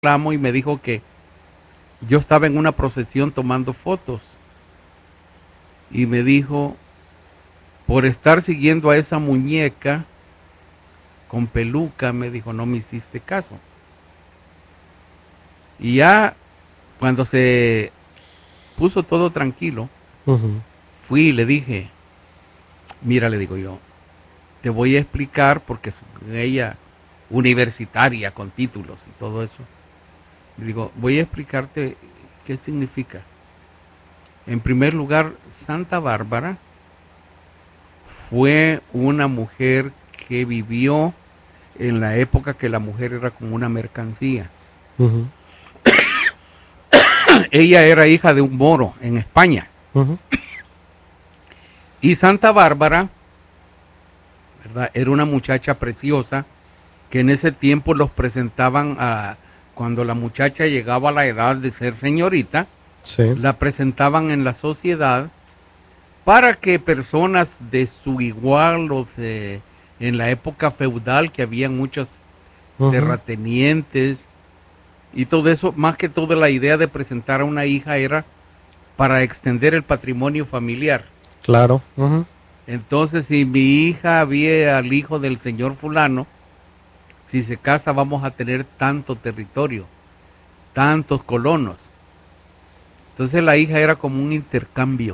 reclamo y me dijo que yo estaba en una procesión tomando fotos. Y me dijo, por estar siguiendo a esa muñeca con peluca, me dijo, no me hiciste caso. Y ya cuando se puso todo tranquilo, fui y le dije, mira, le digo yo, te voy a explicar, porque ella universitaria con títulos y todo eso, le digo, voy a explicarte qué significa. En primer lugar, Santa Bárbara fue una mujer que vivió en la época que la mujer era como una mercancía. Ella era hija de un moro en España. Y Santa Bárbara, ¿verdad?, era una muchacha preciosa que en ese tiempo los presentaban cuando la muchacha llegaba a la edad de ser señorita, sí, la presentaban en la sociedad para que personas de su igual, en la época feudal, que había muchos terratenientes y todo eso, más que todo la idea de presentar a una hija era para extender el patrimonio familiar. Claro. Entonces, si mi hija ve al hijo del señor fulano, si se casa vamos a tener tanto territorio, tantos colonos. Entonces la hija era como un intercambio.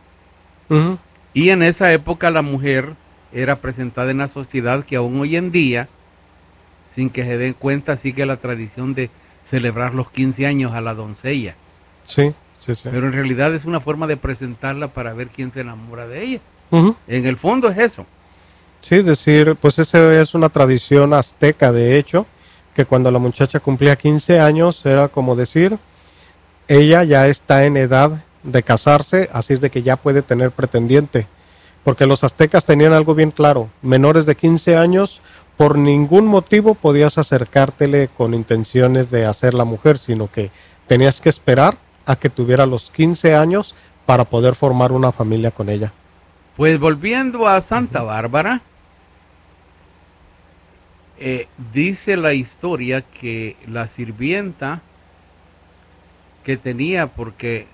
Y en esa época la mujer era presentada en la sociedad, que aún hoy en día, sin que se den cuenta, sigue la tradición de celebrar los 15 años a la doncella. Sí, sí, sí. Pero en realidad es una forma de presentarla para ver quién se enamora de ella. En el fondo es eso. Sí, decir, pues esa es una tradición azteca, de hecho, que cuando la muchacha cumplía 15 años era como decir, ella ya está en edad de casarse, así es de que ya puede tener pretendiente. Porque los aztecas tenían algo bien claro, menores de 15 años, por ningún motivo podías acercártele con intenciones de hacer la mujer, sino que tenías que esperar a que tuviera los 15 años para poder formar una familia con ella. Pues volviendo a Santa Bárbara, dice la historia que la sirvienta que tenía, porque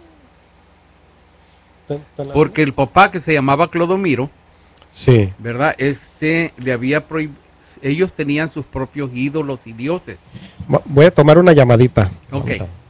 el papá, que se llamaba Clodomiro, sí, ¿verdad? Le había prohibido, ellos tenían sus propios ídolos y dioses. Voy a tomar una llamadita. Ok.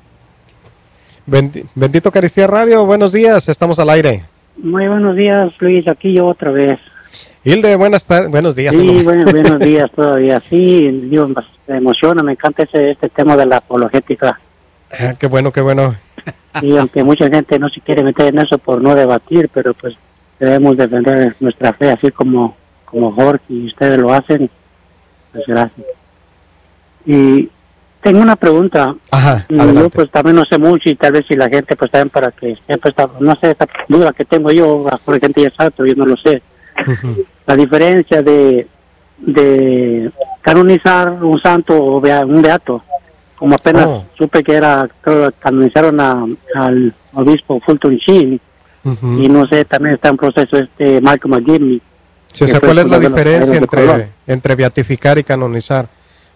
Bendito Eucaristía Radio, buenos días, estamos al aire. Muy buenos días, Luis, aquí yo otra vez. Hilde, buenos días. Sí, buenos días todavía. Sí, Dios, me emociona, me encanta este tema de la apologética. Qué bueno, qué bueno. Y aunque mucha gente no se quiere meter en eso por no debatir, pero pues debemos defender nuestra fe, así como Jorge y ustedes lo hacen. Pues gracias. Y tengo una pregunta. Ajá, yo pues también no sé mucho, y tal vez si la gente pues también para que siempre está, no sé, esta duda que tengo yo, la gente ya sabe, pero yo no lo sé. La diferencia de canonizar un santo o un beato, como apenas supe que canonizaron al obispo Fulton Sheen, y no sé, también está en proceso Michael McGivney. Sí, o sea, ¿cuál es la diferencia entre beatificar y canonizar?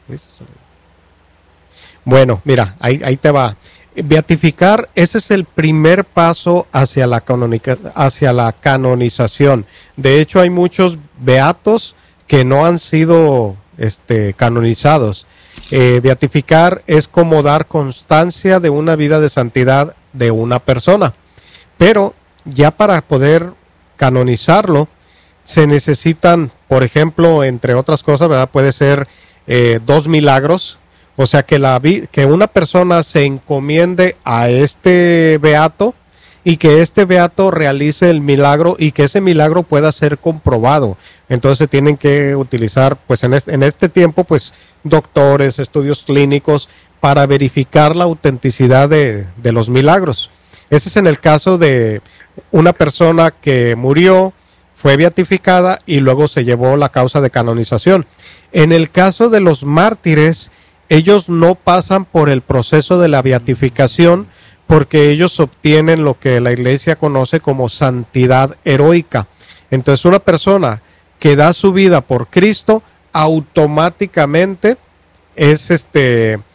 Bueno, mira, ahí te va. Beatificar, ese es el primer paso hacia la canonización. De hecho, hay muchos beatos que no han sido canonizados. Beatificar es como dar constancia de una vida de santidad de una persona. Pero ya para poder canonizarlo, se necesitan, por ejemplo, entre otras cosas, ¿verdad? Puede ser 2 milagros. O sea, que una persona se encomiende a este beato y que este beato realice el milagro y que ese milagro pueda ser comprobado. Entonces tienen que utilizar, pues en este tiempo, pues doctores, estudios clínicos para verificar la autenticidad de los milagros. Ese es en el caso de una persona que murió, fue beatificada y luego se llevó la causa de canonización. En el caso de los mártires, ellos no pasan por el proceso de la beatificación porque ellos obtienen lo que la iglesia conoce como santidad heroica. Entonces, una persona que da su vida por Cristo automáticamente es